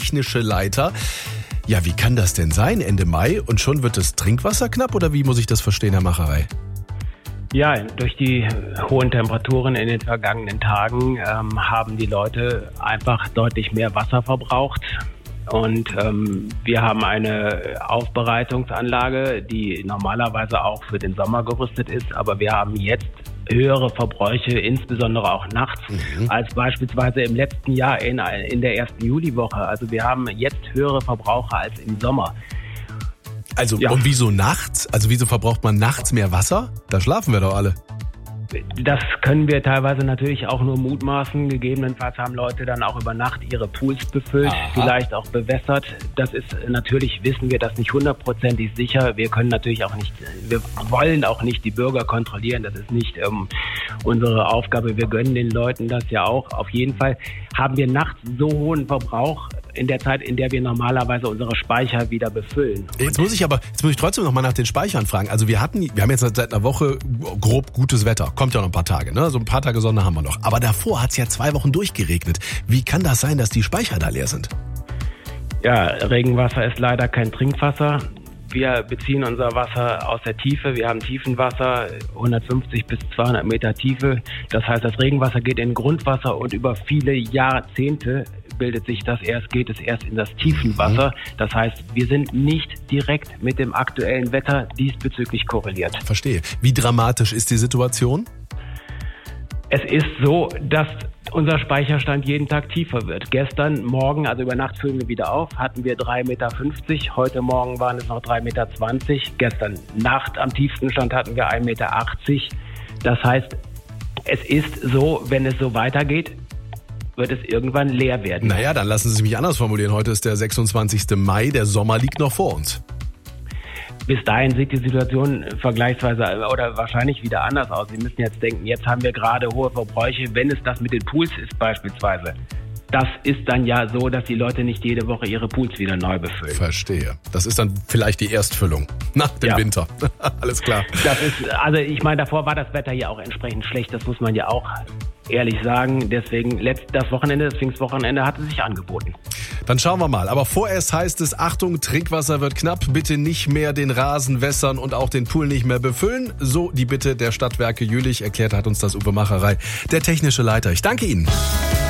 technische Leiter. Ja, wie kann das denn sein, Ende Mai? Und schon wird das Trinkwasser knapp oder wie muss ich das verstehen, Herr Macherei? Ja, durch die hohen Temperaturen in den vergangenen Tagen haben die Leute einfach deutlich mehr Wasser verbraucht. Und wir haben eine Aufbereitungsanlage, die normalerweise auch für den Sommer gerüstet ist. Aber wir haben jetzt höhere Verbräuche, insbesondere auch nachts, als beispielsweise im letzten Jahr in der ersten Juliwoche. Also wir haben jetzt höhere Verbraucher als im Sommer. Also, ja. Und wieso nachts? Also wieso verbraucht man nachts mehr Wasser? Da schlafen wir doch alle. Das können wir teilweise natürlich auch nur mutmaßen. Gegebenenfalls haben Leute dann auch über Nacht ihre Pools befüllt, vielleicht auch bewässert. Das ist natürlich, wissen wir das nicht hundertprozentig sicher. Wir können natürlich auch nicht, wir wollen auch nicht die Bürger kontrollieren. Das ist nicht unsere Aufgabe. Wir gönnen den Leuten das ja auch. Auf jeden Fall haben wir nachts so hohen Verbrauch in der Zeit, in der wir normalerweise unsere Speicher wieder befüllen. Jetzt muss ich trotzdem noch mal nach den Speichern fragen. Also wir haben jetzt seit einer Woche grob gutes Wetter. Kommt ja noch ein paar Tage, ne? So ein paar Tage Sonne haben wir noch. Aber davor hat es ja 2 Wochen durchgeregnet. Wie kann das sein, dass die Speicher da leer sind? Ja, Regenwasser ist leider kein Trinkwasser. Wir beziehen unser Wasser aus der Tiefe. Wir haben Tiefenwasser, 150 bis 200 Meter Tiefe. Das heißt, das Regenwasser geht in Grundwasser und über viele Jahrzehnte geht es erst in das Tiefenwasser. Das heißt, wir sind nicht direkt mit dem aktuellen Wetter diesbezüglich korreliert. Verstehe. Wie dramatisch ist die Situation? Es ist so, dass unser Speicherstand jeden Tag tiefer wird. Gestern Morgen, also über Nacht füllen wir wieder auf, hatten wir 3,50 Meter. Heute Morgen waren es noch 3,20 Meter. Gestern Nacht am tiefsten Stand hatten wir 1,80 Meter. Das heißt, es ist so, wenn es so weitergeht, wird es irgendwann leer werden. Naja, dann lassen Sie mich anders formulieren. Heute ist der 26. Mai, der Sommer liegt noch vor uns. Bis dahin sieht die Situation vergleichsweise oder wahrscheinlich wieder anders aus. Sie müssen jetzt denken, jetzt haben wir gerade hohe Verbräuche, wenn es das mit den Pools ist beispielsweise. Das ist dann ja so, dass die Leute nicht jede Woche ihre Pools wieder neu befüllen. Verstehe. Das ist dann vielleicht die Erstfüllung nach dem Winter. Alles klar. Also ich meine, davor war das Wetter ja auch entsprechend schlecht. Das muss man ja auch ehrlich sagen. Deswegen das Pfingstwochenende hatte sich angeboten. Dann schauen wir mal. Aber vorerst heißt es, Achtung, Trinkwasser wird knapp. Bitte nicht mehr den Rasen wässern und auch den Pool nicht mehr befüllen. So die Bitte der Stadtwerke Jülich. Erklärt hat uns das Uwe Macherei, der technische Leiter. Ich danke Ihnen.